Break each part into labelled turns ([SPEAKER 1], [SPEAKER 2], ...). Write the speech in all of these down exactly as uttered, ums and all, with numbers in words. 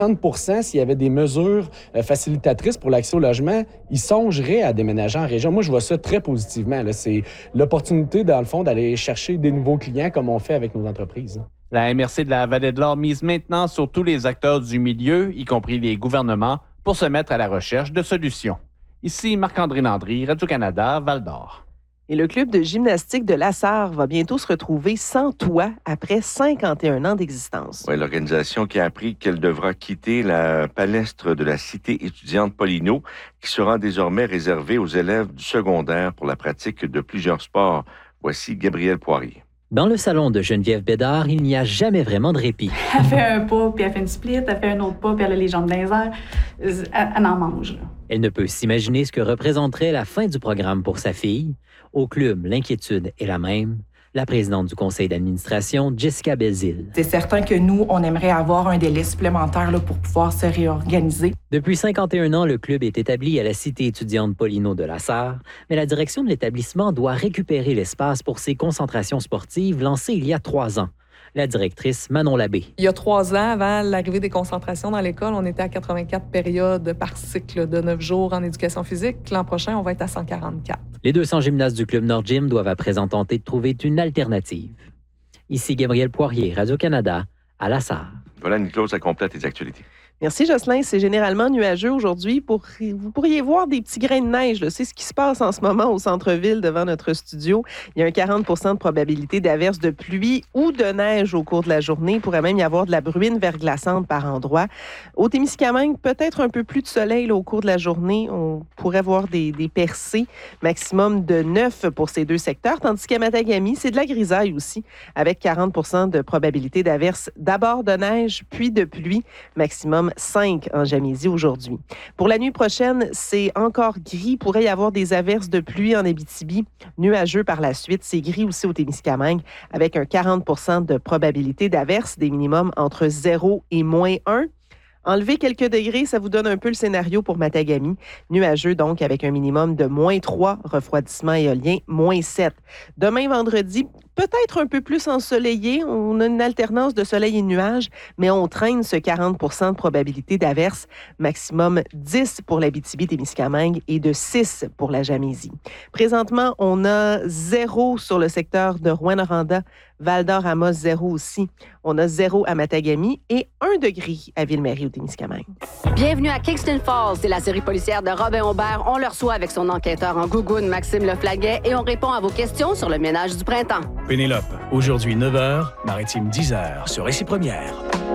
[SPEAKER 1] pour cent, s'il y avait des mesures euh, facilitatrices pour l'accès au logement, ils songeraient à déménager en région. Moi, je vois ça très positivement, là. C'est l'opportunité, dans le fond, d'aller chercher des nouveaux clients comme on fait avec nos entreprises.
[SPEAKER 2] La M R C de la Vallée de l'Or mise maintenant sur tous les acteurs du milieu, y compris les gouvernements, pour se mettre à la recherche de solutions. Ici Marc-André Landry, Radio-Canada, Val-d'Or.
[SPEAKER 3] Et le club de gymnastique de Lassar va bientôt se retrouver sans toit après cinquante et un ans d'existence.
[SPEAKER 4] Oui, l'organisation qui a appris qu'elle devra quitter la palestre de la cité étudiante Paulino, qui sera désormais réservée aux élèves du secondaire pour la pratique de plusieurs sports. Voici Gabrielle Poirier.
[SPEAKER 5] Dans le salon de Geneviève Bédard, il n'y a jamais vraiment de répit.
[SPEAKER 6] Elle fait un pas, puis elle fait une split, elle fait un autre pas, puis elle a les jambes dans les airs. Elle, elle en mange. Là.
[SPEAKER 5] Elle ne peut s'imaginer ce que représenterait la fin du programme pour sa fille. Au club, l'inquiétude est la même. La présidente du conseil d'administration, Jessica Bézil.
[SPEAKER 7] C'est certain que nous, on aimerait avoir un délai supplémentaire là, pour pouvoir se réorganiser.
[SPEAKER 5] Depuis cinquante et un ans, le club est établi à la cité étudiante Paulino de Lassar, mais la direction de l'établissement doit récupérer l'espace pour ses concentrations sportives lancées il y a trois ans. La directrice Manon Labbé.
[SPEAKER 8] Il y a trois ans, avant l'arrivée des concentrations dans l'école, on était à quatre-vingt-quatre périodes par cycle de neuf jours en éducation physique. L'an prochain, on va être à cent quarante-quatre.
[SPEAKER 5] Les deux cents gymnastes du club Nord Gym doivent à présent tenter de trouver une alternative. Ici Gabrielle Poirier, Radio-Canada, à Lassar.
[SPEAKER 4] Voilà, Nicolas, ça complète les actualités.
[SPEAKER 3] Merci, Jocelyn. C'est généralement nuageux aujourd'hui. Pour... Vous pourriez voir des petits grains de neige. Là. C'est ce qui se passe en ce moment au centre-ville devant notre studio. Il y a un quarante pour cent de probabilité d'averse de pluie ou de neige au cours de la journée. Il pourrait même y avoir de la bruine verglaçante par endroits. Au Témiscamingue, peut-être un peu plus de soleil là, au cours de la journée. On pourrait voir des, des percées, maximum de neuf pour ces deux secteurs. Tandis qu'à Matagami, c'est de la grisaille aussi, avec quarante pour cent de probabilité d'averse d'abord de neige, puis de pluie, maximum cinq en Jamaisie aujourd'hui. Pour la nuit prochaine, c'est encore gris. Il pourrait y avoir des averses de pluie en Abitibi. Nuageux par la suite. C'est gris aussi au Témiscamingue avec un quarante pour cent de probabilité d'averse, des minimums entre zéro et moins un. Enlever quelques degrés, ça vous donne un peu le scénario pour Matagami. Nuageux donc avec un minimum de moins trois, refroidissement éolien, moins sept. Demain, vendredi, peut-être un peu plus ensoleillé. On a une alternance de soleil et de nuages, mais on traîne ce quarante pour cent de probabilité d'averse, maximum dix pour l'Abitibi-Témiscamingue et de six pour la Jamaisie. Présentement, on a zéro sur le secteur de Rouyn-Noranda, Val-d'Or-Amos, zéro aussi. On a zéro à Matagami et un degré à Ville-Marie au Témiscamingue.
[SPEAKER 9] Bienvenue à Kingston Falls. C'est la série policière de Robin Aubert. On le reçoit avec son enquêteur en gougoune, Maxime Leflaguet, et on répond à vos questions sur le ménage du printemps.
[SPEAKER 10] Pénélope, aujourd'hui neuf heures, Maritime dix heures, sur Récit Première.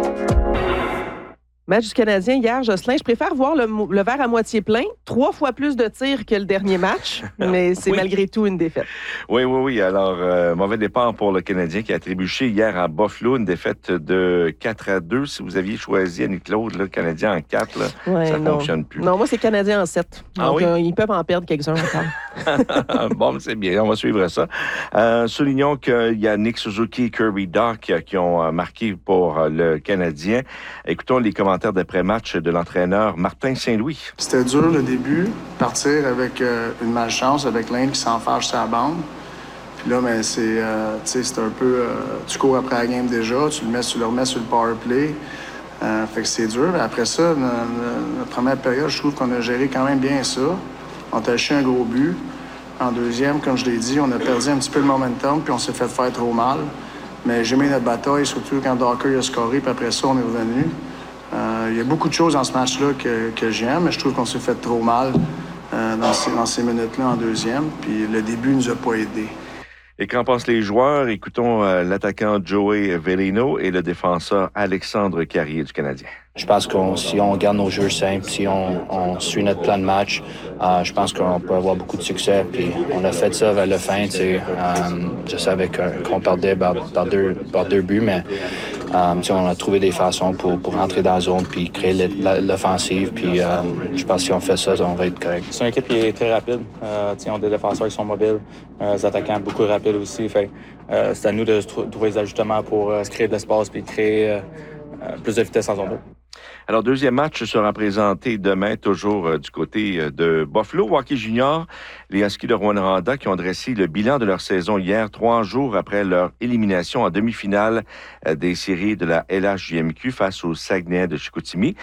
[SPEAKER 3] Match du Canadien hier, Jocelyn, je préfère voir le, le verre à moitié plein. Trois fois plus de tirs que le dernier match, mais c'est oui. malgré tout une défaite.
[SPEAKER 4] Oui, oui, oui. Alors, euh, mauvais départ pour le Canadien qui a trébuché hier à Buffalo, une défaite de quatre à deux. Si vous aviez choisi Annie-Claude, le Canadien en quatre, là, ouais, ça ne fonctionne plus.
[SPEAKER 3] Non, moi, c'est Canadien en sept.
[SPEAKER 4] Ah
[SPEAKER 3] Donc,
[SPEAKER 4] oui?
[SPEAKER 3] euh, ils peuvent en perdre quelques-uns encore.
[SPEAKER 4] Bon, c'est bien, on va suivre ça. Euh, soulignons qu'il y a Nick Suzuki et Kirby Dach qui ont marqué pour le Canadien. Écoutons les commentaires d'après-match de l'entraîneur Martin Saint-Louis.
[SPEAKER 11] C'était dur le début, partir avec euh, une malchance, avec l'Inde qui s'enfarge sur la bande. Puis là, ben, c'est, euh, c'est un peu... Euh, tu cours après la game déjà, tu le, mets, tu le remets sur le power play. Euh, fait que c'est dur. Mais après ça, notre première période, je trouve qu'on a géré quand même bien ça. On a taché un gros but. En deuxième, comme je l'ai dit, on a perdu un petit peu le momentum, puis on s'est fait faire trop mal. Mais j'ai mis notre bataille, surtout quand Docker a scoré, puis après ça, on est revenu. Euh, il y a beaucoup de choses dans ce match-là que, que j'aime, mais je trouve qu'on s'est fait trop mal euh, dans, ces, dans ces minutes-là en deuxième. Puis le début ne nous a pas aidés.
[SPEAKER 4] Et qu'en pensent les joueurs? Écoutons euh, l'attaquant Joey Veleno et le défenseur Alexandre Carrier du Canadien.
[SPEAKER 12] Je pense que si on garde nos jeux simples, si on, on suit notre plan de match, euh, je pense qu'on peut avoir beaucoup de succès. Puis on a fait ça vers la fin. Euh, je savais qu'on perdait par, par, deux, par deux buts, mais euh, on a trouvé des façons pour, pour rentrer dans la zone puis créer l'offensive. Puis euh, je pense que si on fait ça, on va être correct.
[SPEAKER 13] C'est une équipe qui est très rapide. Euh, ils ont des défenseurs qui sont mobiles, euh, des attaquants beaucoup rapides aussi. Fait, euh, c'est à nous de trouver des ajustements pour euh, se créer de l'espace puis créer euh, plus de vitesse en zone deux.
[SPEAKER 4] Alors, deuxième match sera présenté demain, toujours euh, du côté euh, de Buffalo. Hockey junior, les Huskies de Rouyn-Noranda qui ont dressé le bilan de leur saison hier, trois jours après leur élimination en demi-finale euh, des séries de la L H J M Q face aux Saguenay de Chicoutimi.